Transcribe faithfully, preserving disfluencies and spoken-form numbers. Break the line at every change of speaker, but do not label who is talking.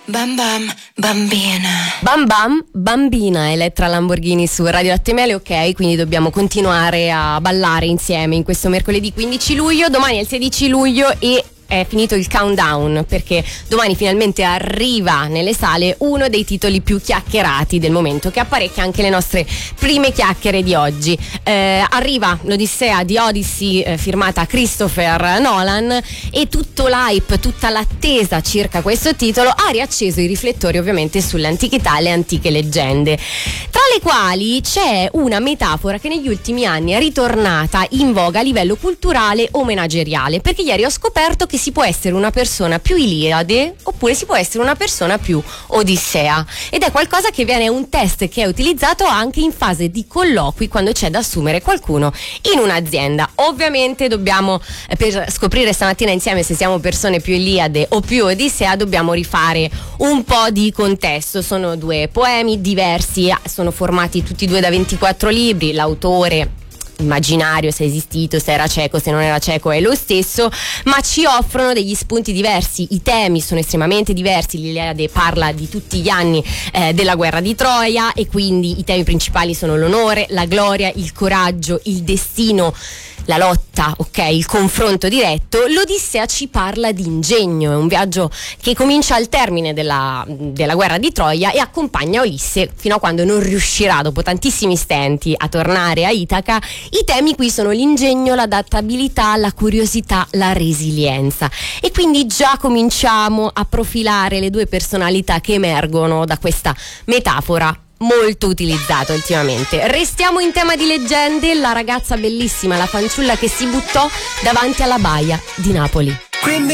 Bam bam bambina.
Bam bam bambina, Elettra Lamborghini su Radio Latte Miele. Ok, quindi dobbiamo continuare a ballare insieme in questo mercoledì quindici luglio. Domani è il sedici luglio e è finito il countdown, perché domani finalmente arriva nelle sale uno dei titoli più chiacchierati del momento, che apparecchia anche le nostre prime chiacchiere di oggi. Eh, arriva l'Odissea di Odyssey, eh, firmata Christopher Nolan, e tutto l'hype, tutta l'attesa circa questo titolo ha riacceso i riflettori ovviamente sulle antichità e le antiche leggende, tra le quali c'è una metafora che negli ultimi anni è ritornata in voga a livello culturale o manageriale, perché ieri ho scoperto che si può essere una persona più Iliade oppure si può essere una persona più Odissea, ed è qualcosa che viene, un test che è utilizzato anche in fase di colloqui quando c'è da assumere qualcuno in un'azienda. Ovviamente dobbiamo, per scoprire stamattina insieme se siamo persone più Iliade o più Odissea, dobbiamo rifare un po' di contesto. Sono due poemi diversi, sono formati tutti e due da ventiquattro libri, l'autore immaginario, se è esistito, se era cieco, se non era cieco, è lo stesso, ma ci offrono degli spunti diversi. I temi sono estremamente diversi. L'Iliade parla di tutti gli anni eh, della guerra di Troia, e quindi i temi principali sono l'onore, la gloria, il coraggio, il destino, la lotta, ok, il confronto diretto. L'Odissea ci parla di ingegno, è un viaggio che comincia al termine della, della guerra di Troia e accompagna Ulisse fino a quando non riuscirà, dopo tantissimi stenti, a tornare a Itaca. I temi qui sono l'ingegno, l'adattabilità, la curiosità, la resilienza, e quindi già cominciamo a profilare le due personalità che emergono da questa metafora molto utilizzata ultimamente. Restiamo in tema di leggende. La ragazza bellissima, la fanciulla che si buttò davanti alla baia di Napoli.